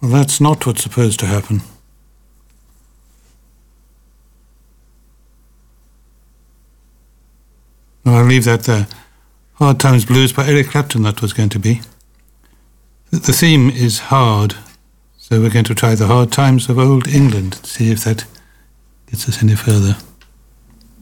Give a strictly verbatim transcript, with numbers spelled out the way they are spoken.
Well, that's not what's supposed to happen. No, I'll leave that there. Hard Times Blues by Eric Clapton, that was going to be. The theme is hard, so we're going to try the Hard Times of Old England, see if that gets us any further.